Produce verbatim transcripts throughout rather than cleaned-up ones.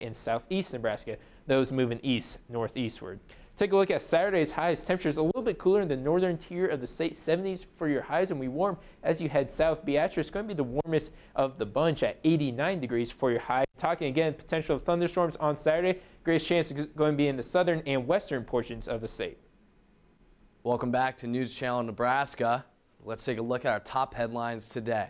and southeast Nebraska, those moving east, northeastward. Take a look at Saturday's highs. Temperatures a little bit cooler in the northern tier of the state, seventies for your highs, and we warm as you head south. Beatrice going to be the warmest of the bunch at eighty-nine degrees for your high. Talking again, potential of thunderstorms on Saturday. Greatest chance is going to be in the southern and western portions of the state. Welcome back to News Channel Nebraska. Let's take a look at our top headlines today.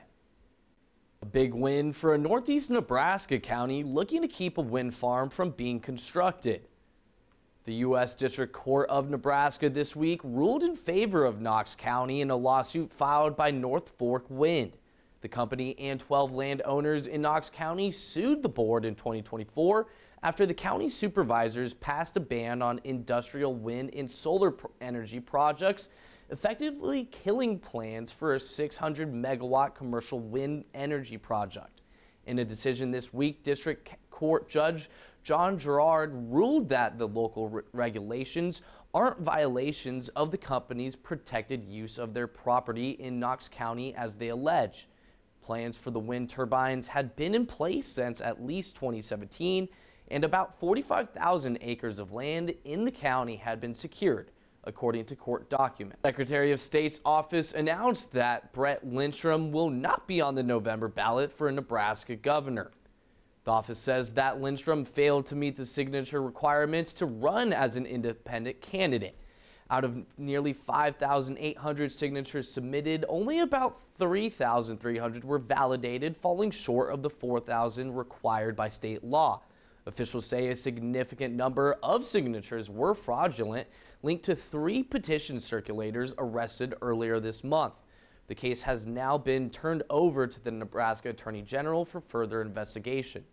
A big win for a northeast Nebraska county looking to keep a wind farm from being constructed. The U S District Court of Nebraska this week ruled in favor of Knox County in a lawsuit filed by North Fork Wind. The company and twelve landowners in Knox County sued the board in twenty twenty-four after the county supervisors passed a ban on industrial wind and solar energy projects, effectively killing plans for a six hundred megawatt commercial wind energy project. In a decision this week, District Court Judge John Gerard ruled that the local re regulations aren't violations of the company's protected use of their property in Knox County as they allege. Plans for the wind turbines had been in place since at least twenty seventeen, and about forty-five thousand acres of land in the county had been secured, according to court documents. Secretary of State's office announced that Brett Lindstrom will not be on the November ballot for a Nebraska governor. The office says that Lindstrom failed to meet the signature requirements to run as an independent candidate. Out of nearly five thousand eight hundred signatures submitted, only about three thousand three hundred were validated, falling short of the four thousand required by state law. Officials say a significant number of signatures were fraudulent, linked to three petition circulators arrested earlier this month. The case has now been turned over to the Nebraska Attorney General for further investigation.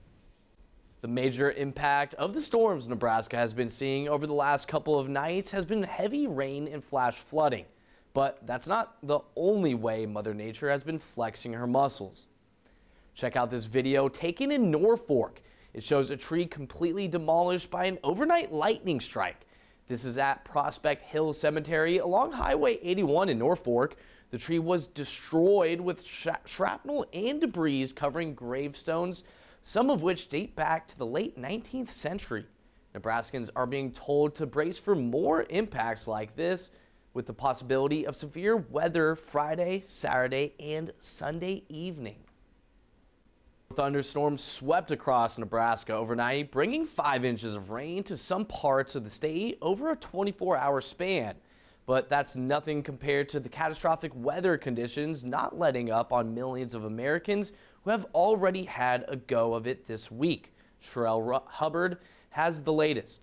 The major impact of the storms Nebraska has been seeing over the last couple of nights has been heavy rain and flash flooding. But that's not the only way Mother Nature has been flexing her muscles. Check out this video taken in Norfolk. It shows a tree completely demolished by an overnight lightning strike. This is at Prospect Hill Cemetery along Highway eighty-one in Norfolk. The tree was destroyed with shrapnel and debris covering gravestones, some of which date back to the late nineteenth century. Nebraskans are being told to brace for more impacts like this, with the possibility of severe weather Friday, Saturday, and Sunday evening. Thunderstorms swept across Nebraska overnight, bringing five inches of rain to some parts of the state over a twenty-four hour span. But that's nothing compared to the catastrophic weather conditions not letting up on millions of Americans who have already had a go of it this week. Sherelle Hubbard has the latest.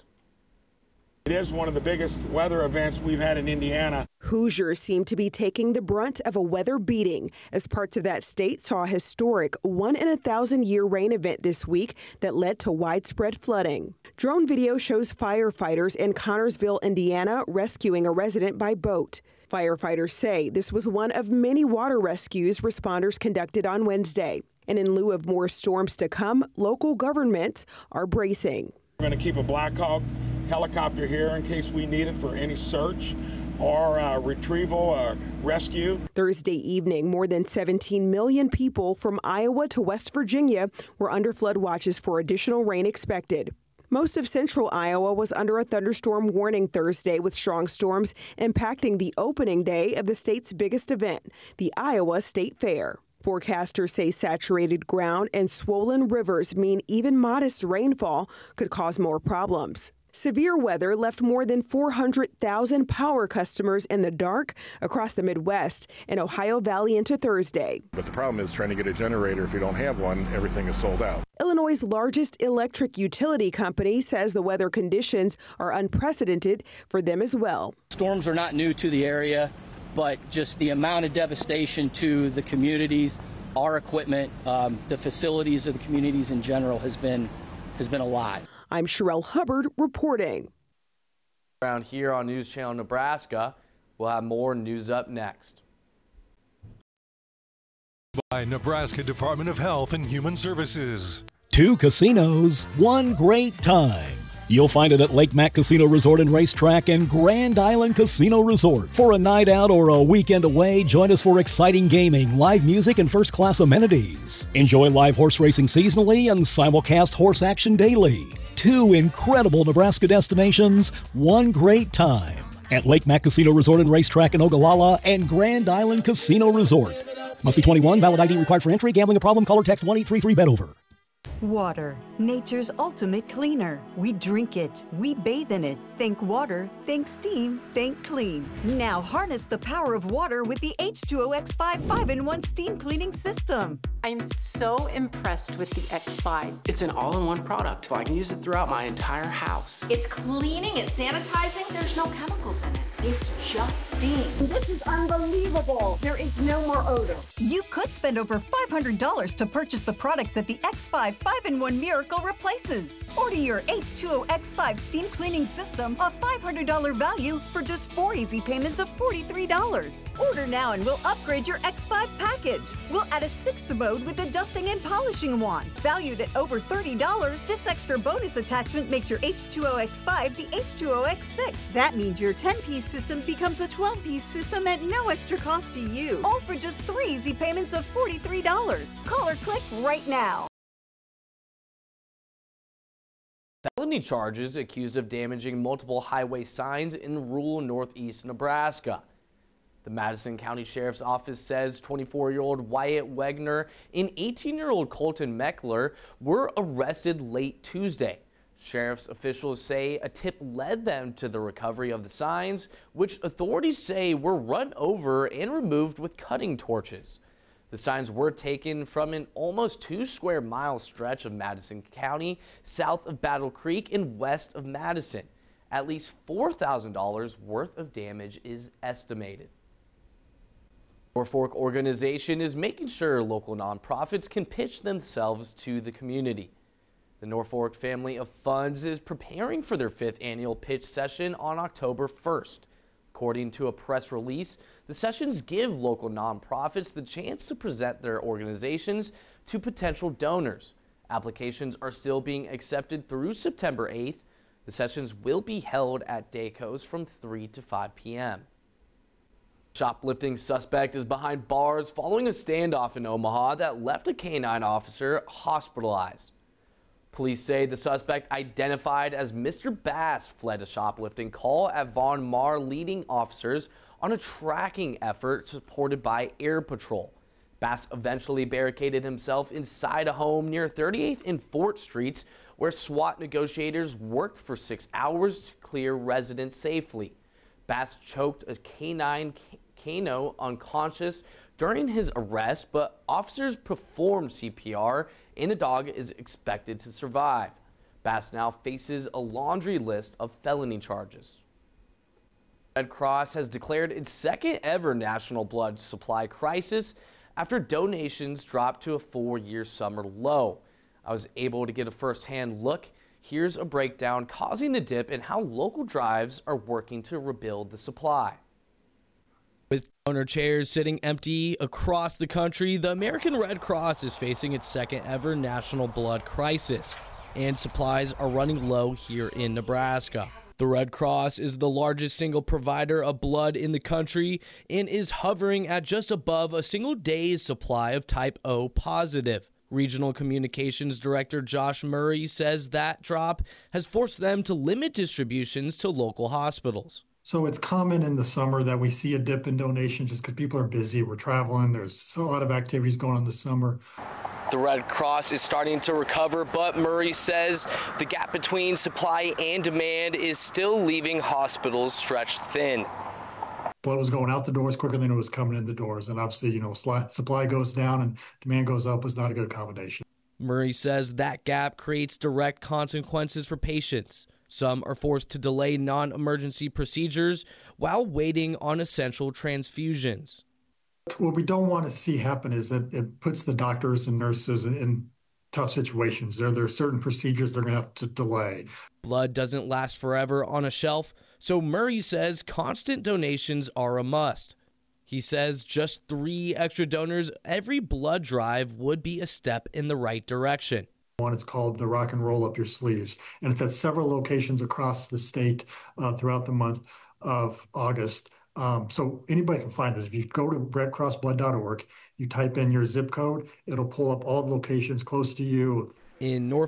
It is one of the biggest weather events we've had in Indiana. Hoosiers seem to be taking the brunt of a weather beating as parts of that state saw a historic one in a thousand year rain event this week that led to widespread flooding. Drone video shows firefighters in Connorsville, Indiana, rescuing a resident by boat. Firefighters say this was one of many water rescues responders conducted on Wednesday. And in lieu of more storms to come, local governments are bracing. We're going to keep a Black Hawk helicopter here in case we need it for any search or uh, retrieval or rescue. Thursday evening, more than seventeen million people from Iowa to West Virginia were under flood watches for additional rain expected. Most of central Iowa was under a thunderstorm warning Thursday, with strong storms impacting the opening day of the state's biggest event, the Iowa State Fair. Forecasters say saturated ground and swollen rivers mean even modest rainfall could cause more problems. Severe weather left more than four hundred thousand power customers in the dark across the Midwest and Ohio Valley into Thursday. But the problem is trying to get a generator. If you don't have one, everything is sold out. Illinois' largest electric utility company says the weather conditions are unprecedented for them as well. Storms are not new to the area, but just the amount of devastation to the communities, our equipment, um, the facilities of the communities in general has been has been a lot. I'm Sherelle Hubbard reporting. Around here on News Channel Nebraska, we'll have more news up next. By Nebraska Department of Health and Human Services. Two casinos, one great time. You'll find it at Lake Mac Casino Resort and Racetrack and Grand Island Casino Resort. For a night out or a weekend away, join us for exciting gaming, live music, and first-class amenities. Enjoy live horse racing seasonally and simulcast horse action daily. Two incredible Nebraska destinations, one great time. At Lake Mac Casino Resort and Racetrack in Ogallala and Grand Island Casino Resort. Must be twenty-one, valid I D required for entry. Gambling a problem? Call or text one eight three three bet over. Water, nature's ultimate cleaner. We drink it, we bathe in it. Think water, think steam, think clean. Now harness the power of water with the H two O X five five in one steam cleaning system. I'm so impressed with the X five. It's an all-in-one product. I can use it throughout my entire house. It's cleaning, it's sanitizing, there's no chemicals in it. It's just steam. This is unbelievable. There is no more odor. You could spend over five hundred dollars to purchase the products that the X five five in one Miracle replaces. Order your H two O X five steam cleaning system, a five hundred dollars value, for just four easy payments of forty-three dollars. Order now and we'll upgrade your X five package. We'll add a sixth mode with a dusting and polishing wand. Valued at over thirty dollars, this extra bonus attachment makes your H two O X five the H two O X six. That means your ten-piece system becomes a twelve-piece system at no extra cost to you. All for just three easy payments of forty-three dollars. Call or click right now. Felony charges accused of damaging multiple highway signs in rural northeast Nebraska. The Madison County Sheriff's Office says twenty-four-year-old Wyatt Wegner and eighteen-year-old Colton Meckler were arrested late Tuesday. Sheriff's officials say a tip led them to the recovery of the signs, which authorities say were run over and removed with cutting torches. The signs were taken from an almost two square mile stretch of Madison County, south of Battle Creek and west of Madison. At least four thousand dollars worth of damage is estimated. Norfolk organization is making sure local nonprofits can pitch themselves to the community. The Norfolk Family of Funds is preparing for their fifth annual pitch session on October first. According to a press release, the sessions give local nonprofits the chance to present their organizations to potential donors. Applications are still being accepted through September eighth. The sessions will be held at Dayco's from three to five p m Shoplifting suspect is behind bars following a standoff in Omaha that left a canine officer hospitalized. Police say the suspect, identified as Mister Bass, fled a shoplifting call at Von Maur, leading officers on a tracking effort supported by Air Patrol. Bass eventually barricaded himself inside a home near thirty-eighth and Fort Streets, where SWAT negotiators worked for six hours to clear residents safely. Bass choked a canine Kano unconscious during his arrest, but officers performed C P R and the dog is expected to survive. Bass now faces a laundry list of felony charges. Red Cross has declared its second ever national blood supply crisis after donations dropped to a four-year summer low. I was able to get a first-hand look. Here's a breakdown causing the dip and how local drives are working to rebuild the supply. With donor chairs sitting empty across the country, the American Red Cross is facing its second ever national blood crisis, and supplies are running low here in Nebraska. The Red Cross is the largest single provider of blood in the country and is hovering at just above a single day's supply of type O positive. Regional Communications Director Josh Murray says that drop has forced them to limit distributions to local hospitals. So it's common in the summer that we see a dip in donations just because people are busy, we're traveling, there's a lot of activities going on this summer. The Red Cross is starting to recover, but Murray says the gap between supply and demand is still leaving hospitals stretched thin. Blood was going out the doors quicker than it was coming in the doors, and obviously, you know, supply goes down and demand goes up is not a good combination. Murray says that gap creates direct consequences for patients. Some are forced to delay non-emergency procedures while waiting on essential transfusions. What we don't want to see happen is that it puts the doctors and nurses in tough situations. There, there are certain procedures they're going to have to delay. Blood doesn't last forever on a shelf, so Murray says constant donations are a must. He says just three extra donors every blood drive would be a step in the right direction. one. It's called the Rock and Roll Up Your Sleeves, and it's at several locations across the state uh, throughout the month of August. Um, so anybody can find this. If you go to red cross blood dot org, you type in your zip code, it'll pull up all the locations close to you. In North